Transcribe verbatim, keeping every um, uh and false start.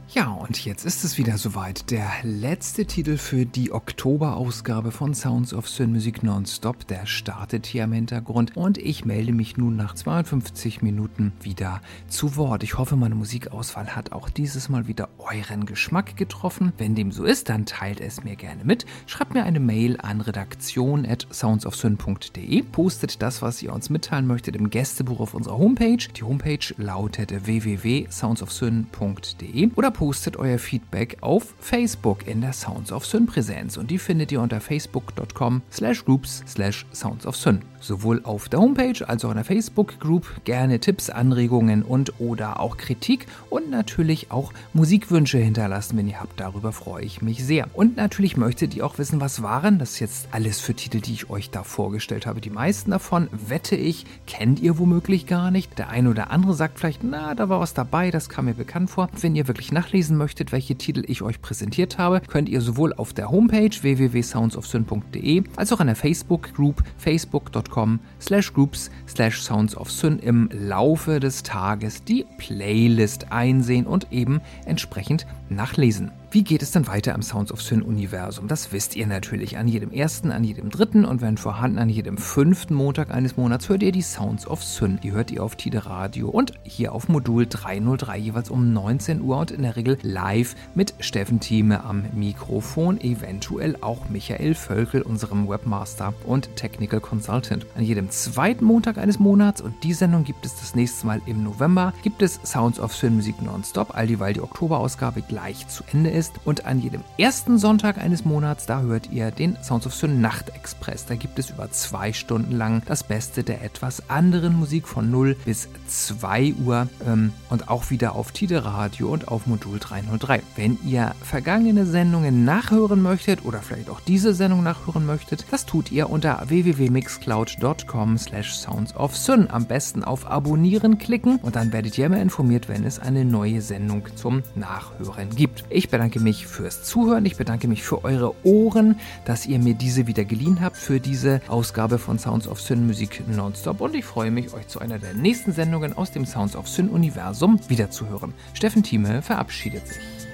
Ja, und jetzt ist es wieder soweit. Der letzte Titel für die Oktoberausgabe von Sounds of Syn Musik Nonstop, der startet hier im Hintergrund und ich melde mich nun nach zweiundfünfzig Minuten wieder zu Wort. Ich hoffe, meine Musikauswahl hat auch dieses Mal wieder euren Geschmack getroffen. Wenn dem so ist, dann teilt es mir gerne mit. Schreibt mir eine Mail an redaktion at soundsofsyn punkt de, postet das, was ihr uns mitteilen möchtet, im Gästebuch auf unserer Homepage. Die Homepage lautet w w w punkt soundsofsyn punkt de oder postet euer Feedback auf Facebook in der Sounds of Syn Präsenz und die findet ihr unter facebook punkt com slash groups slash sounds of syn. Sowohl auf der Homepage als auch in der Facebook-Group gerne Tipps, Anregungen und oder auch Kritik und natürlich auch Musikwünsche hinterlassen, wenn ihr habt. Darüber freue ich mich sehr. Und natürlich möchtet ihr auch wissen, was waren das jetzt alles für Titel, die ich euch da vorgestellt habe. Die meisten davon, wette ich, kennt ihr womöglich gar nicht. Der eine oder andere sagt vielleicht, na, da war was dabei, das kam mir bekannt vor. Wenn ihr wirklich nachlesen möchtet, welche Titel ich euch präsentiert habe, könnt ihr sowohl auf der Homepage w w w punkt soundsofsyn punkt de als auch in der Facebook-Group facebook punkt com slash groups slash soundsofsyn im Laufe des Tages die Playlist einsehen und eben entsprechend nachlesen. Wie geht es dann weiter im Sounds of Syn Universum? Das wisst ihr natürlich. An jedem ersten, an jedem dritten und wenn vorhanden an jedem fünften Montag eines Monats hört ihr die Sounds of Syn. Die hört ihr auf Tide Radio und hier auf Modul dreihundertdrei jeweils um neunzehn Uhr und in der Regel live mit Steffen Thieme am Mikrofon, eventuell auch Michael Völkel, unserem Webmaster und Technical Consultant. An jedem zweiten Montag eines Monats, und die Sendung gibt es das nächste Mal im November, gibt es Sounds of Syn Musik Nonstop, all dieweil die Oktoberausgabe gleich zu Ende ist. Und an jedem ersten Sonntag eines Monats, da hört ihr den Sounds of Syn Nachtexpress. Da gibt es über zwei Stunden lang das Beste der etwas anderen Musik von null bis zwei Uhr ähm, und auch wieder auf Tide Radio und auf Modul dreihundertdrei. Wenn ihr vergangene Sendungen nachhören möchtet oder vielleicht auch diese Sendung nachhören möchtet, das tut ihr unter w w w punkt mixcloud punkt com slash soundsofsyn. Am besten auf Abonnieren klicken und dann werdet ihr immer informiert, wenn es eine neue Sendung zum Nachhören gibt. Ich bedanke mich fürs Zuhören, ich bedanke mich für eure Ohren, dass ihr mir diese wieder geliehen habt für diese Ausgabe von Sounds of Syn Musik Nonstop und ich freue mich, euch zu einer der nächsten Sendungen aus dem Sounds of Syn Universum wiederzuhören. Steffen Thieme verabschiedet sich.